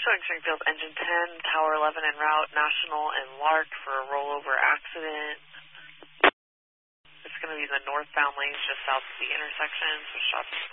Showing Springfield Engine 10, Tower 11 en route, National and Lark for a rollover accident. It's going to be the northbound lanes just south of the intersection, so shots